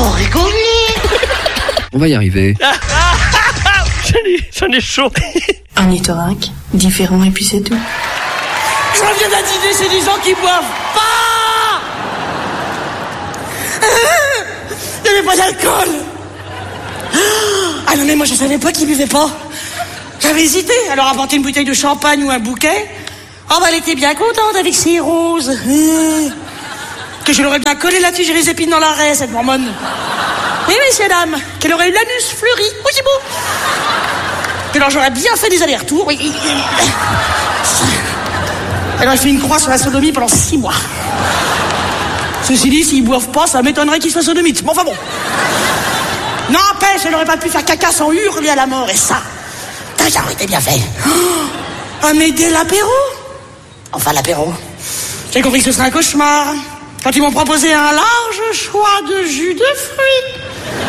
faut rigoler. On va y arriver. J'en ai chaud. Un Nitorac, différent et puis c'est tout. Je reviens d'un dîner, c'est des gens qui boivent pas. Il n'y avait pas d'alcool. Ah non mais moi je savais pas qu'ils buvaient pas. J'avais hésité, alors apporter une bouteille de champagne ou un bouquet. Oh bah elle était bien contente avec ses roses. Que je l'aurais bien collé là-dessus, j'ai les épines dans l'arrêt, cette mormone. Oui, messieurs, dames, qu'elle aurait eu l'anus fleuri. Oui, c'est beau. Alors j'aurais bien fait des allers-retours. Oui. Elle aurait fait une croix sur la sodomie pendant 6 mois. Ceci dit, s'ils boivent pas, ça m'étonnerait qu'ils soient sodomites. Bon, enfin bon. N'empêche, elle n'aurait pas pu faire caca sans hurler à la mort, et ça aurait été bien fait. Oh, mais dès l'apéro. Enfin, l'apéro. J'ai compris que ce serait un cauchemar. Quand ils m'ont proposé un large choix de jus de fruits.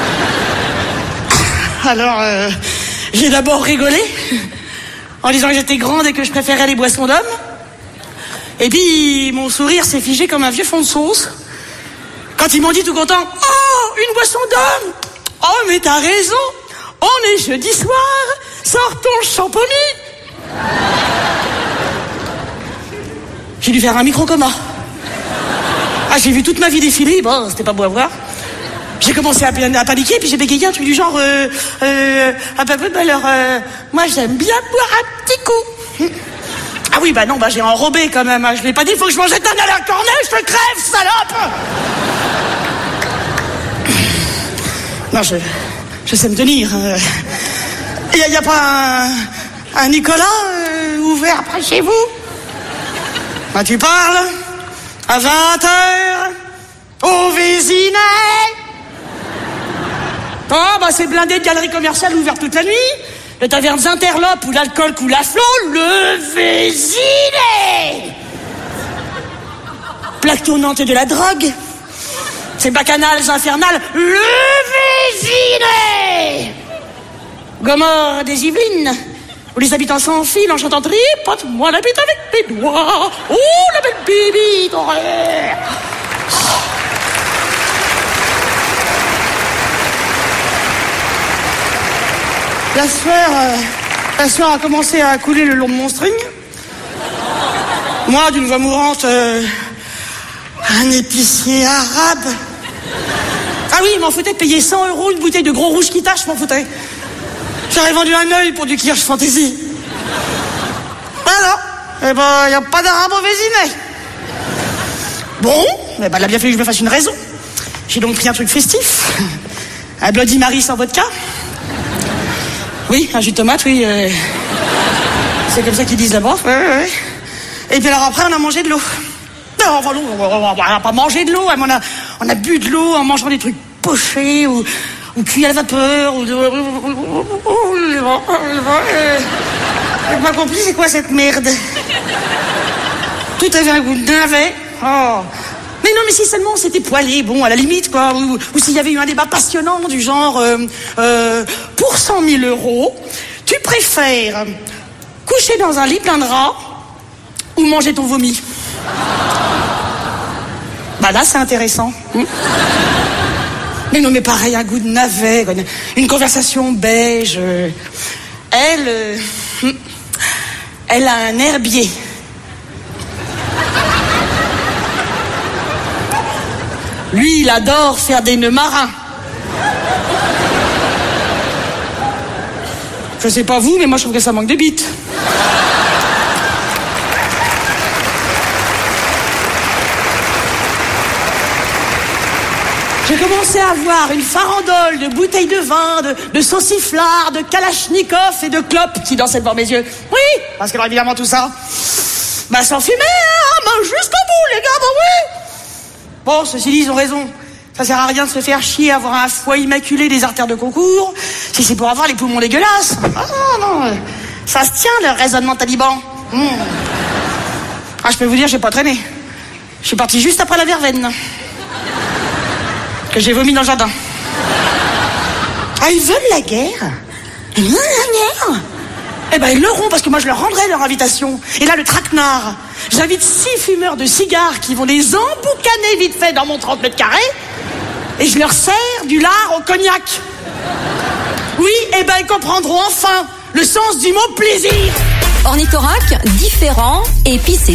Alors, j'ai d'abord rigolé, en disant que j'étais grande et que je préférais les boissons d'hommes. Et puis, mon sourire s'est figé comme un vieux fond de sauce. Quand ils m'ont dit tout content, « Oh, une boisson d'homme !»« Oh, mais t'as raison, on est jeudi soir, sors ton champomis !» J'ai dû faire un micro-coma. Ah, j'ai vu toute ma vie défiler, bon, c'était pas beau à voir. J'ai commencé à paniquer, puis j'ai bégayé un truc du genre, moi j'aime bien boire un petit coup. Ah oui, bah non, bah j'ai enrobé quand même, hein. Je l'ai pas dit, faut que je mange un à la cornée, je te crève, salope. Non, je sais me tenir. Y a pas un Nicolas ouvert près chez vous? Bah tu parles? À 20h, au Vésinet. Oh, bah c'est blindé de galeries commerciales ouvertes toute la nuit. Les tavernes interlopes où l'alcool coule à flot, le Vésinet. Plaque tournante de la drogue. Ces bacchanales infernales, le Vésinet. Gomorre des Yvelines, où les habitants s'enfilent en chantant tripote-moi la bite avec mes doigts. Oh, la belle bibi d'horaire. La sueur a commencé à couler le long de mon string. Moi, d'une voix mourante, un épicier arabe. Ah oui, il m'en foutait de payer 100 € une bouteille de gros rouge qui tâche, je m'en foutais. J'aurais vendu un œil pour du kirsch fantaisie. Alors, eh ben, y a pas d'arabe au Vésinet. Bon, eh ben, elle a bien fallu que je me fasse une raison. J'ai donc pris un truc festif. Un Bloody Mary sans vodka. Oui, un jus de tomate, oui. C'est comme ça qu'ils disent là-bas. Ouais. Et puis alors après, on a mangé de l'eau. Non, enfin non, on n'a pas mangé de l'eau. On a bu de l'eau en mangeant des trucs pochés ou cuits à la vapeur. J'ai pas compris, c'est quoi cette merde? Tout avait un goût de navet. Oh. Mais non, mais si seulement c'était poilé, bon, à la limite, quoi. Ou s'il y avait eu un débat passionnant du genre, pour 100 000 €, tu préfères coucher dans un lit plein de rats ou manger ton vomi? Bah là, c'est intéressant. Mais non, mais pareil, un goût de navet, une conversation beige. Elle a un herbier. Lui, il adore faire des nœuds marins. Je sais pas vous, mais moi je trouve que ça manque de bites. J'ai commencé à voir une farandole de bouteilles de vin, de sauciflards, de kalachnikov et de clopes qui dansaient devant mes yeux. Oui, parce que alors, évidemment tout ça, bah sans fumer, hein, bah, jusqu'au bout les gars, bah oui. Bon, ceci dit, ils ont raison. Ça sert à rien de se faire chier à avoir un foie immaculé des artères de concours, si c'est pour avoir les poumons dégueulasses. Ah non, ça se tient le raisonnement taliban. Ah, je peux vous dire, j'ai pas traîné. Je suis parti juste après la verveine. Que j'ai vomi dans le jardin. Ah, ils veulent la guerre? Ils veulent la guerre? Eh ben, ils l'auront, parce que moi, je leur rendrai leur invitation. Et là, le traquenard. J'invite 6 fumeurs de cigares qui vont les emboucaner vite fait dans mon 30 mètres carrés. Et je leur sers du lard au cognac. Oui, eh ben ils comprendront enfin le sens du mot plaisir. Ornithorac, différent, épicé.